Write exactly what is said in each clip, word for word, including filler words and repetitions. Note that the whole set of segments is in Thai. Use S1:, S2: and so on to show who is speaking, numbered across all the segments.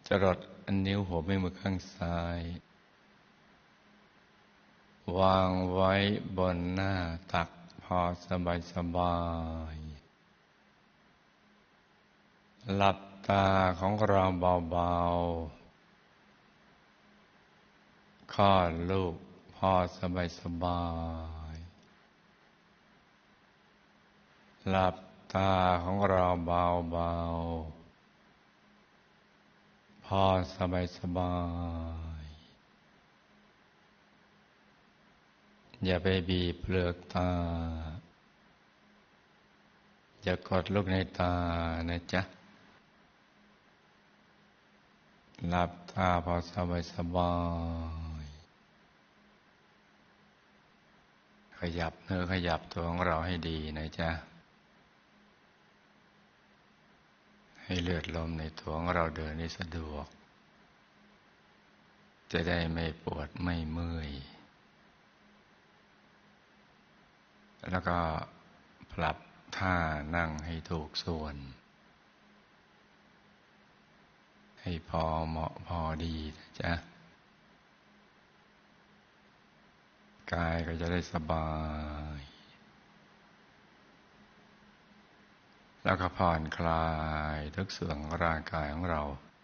S1: จรดนิ้วหัวแม่มือข้างซ้ายวางไว้บนหน้าตักพอสบายสบายหลับตาของเราเบาๆคลอดลูกพอสบายสบายหลับตาของเราเบาๆพอสบายสบายอย่าไปบีบเปลือกตาอย่ากดลูกในตานะจ๊ะหลับตาพอสบายสบายขยับเนื้อขยับตัวของเราให้ดีนะจ๊ะให้เลือดลมในตัวของเราเดินได้สะดวกจะได้ไม่ปวดไม่เมื่อยแล้วก็ปรับท่านั่งให้ถูกส่วนให้พอเหมาะพอดีนะจ๊ะกายก็จะได้สบายแล้วก็ผ่อนคลายทุกส่วนของร่างกายของเรา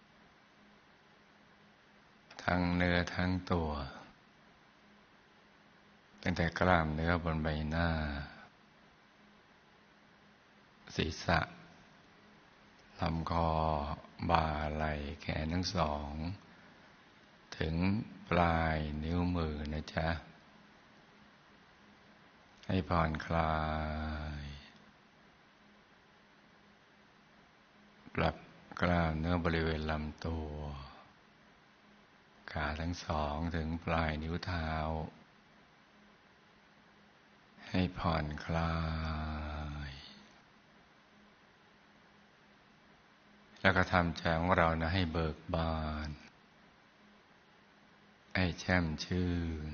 S1: ทั้งเนื้อทั้งตัวตั้งแต่กล้ามเนื้อบนใบหน้าศีรษะลำคอบ่าไหล่แขนทั้งสองถึงปลายนิ้วมือนะจ๊ะให้ผ่อนคลายปรับกล้ามเนื้อบริเวณลำตัวขาทั้งสองถึงปลายนิ้วเท้าให้ผ่อนคลายแล้วก็ทำใจของเรานะให้เบิกบานให้แช่มชื่น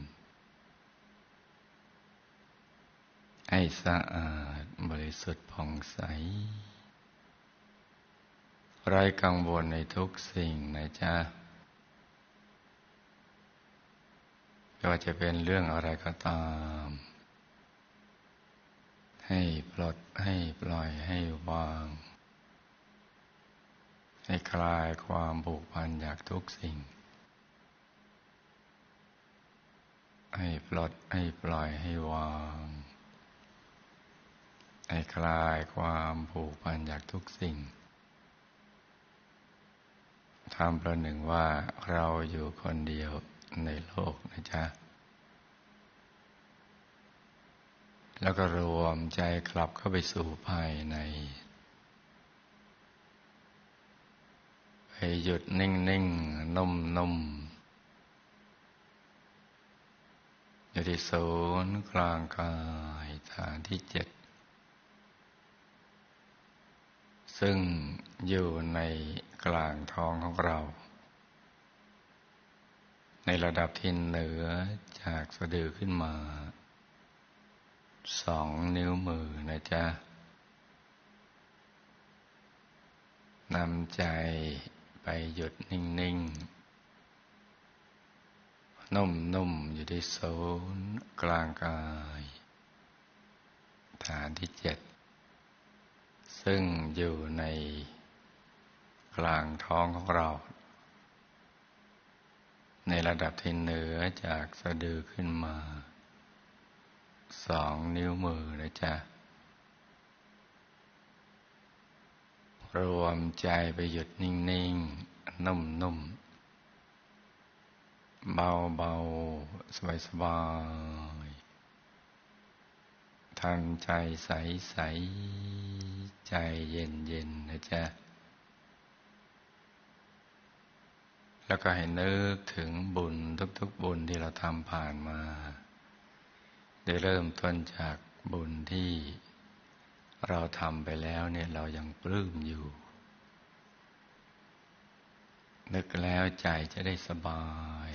S1: ให้สะอาดบริสุทธิ์ผ่องใสไร้กังวลในทุกสิ่งนะจ๊ะไม่ว่าจะเป็นเรื่องอะไรก็ตามให้ปลดให้ปล่อยให้วางให้คลายความผูกพันจากทุกสิ่งให้ปลดให้ปล่อยให้วางให้คลายความผูกพันจากทุกสิ่งทำประหนึ่งว่าเราอยู่คนเดียวในโลกนะจ๊ะแล้วก็รวมใจกลับเข้าไปสู่ภายในไปหยุดนิ่งๆนุ่มๆอยู่ที่ศูนย์กลางกายฐานที่เจ็ดซึ่งอยู่ในกลางท้องของเราในระดับที่เหนือจากสะดือขึ้นมาสองนิ้วมือนะจ๊ะนำใจไปหยุดนิ่งๆนุ่มๆอยู่ที่ศูนย์กลางกายฐานที่เจ็ดซึ่งอยู่ในกลางท้องของเราในระดับที่เหนือจากสะดือขึ้นมาสองนิ้วมือนะจ๊ะรวมใจไปหยุดนิ่งๆนุ่มๆเบาๆสบายๆทำใจใสๆใจเย็นๆนะจ๊ะแล้วก็ให้นึกถึงบุญทุกๆบุญที่เราทำผ่านมาได้เริ่มต้นจากบุญที่เราทำไปแล้วเนี่ยเรายังปลื้มอยู่นึกแล้วใจจะได้สบาย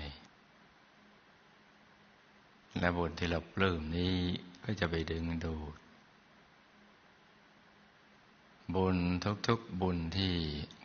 S1: และบุญที่เราปลื้มนี้ก็จะไปดึงดูดบุญทุกๆบุญที่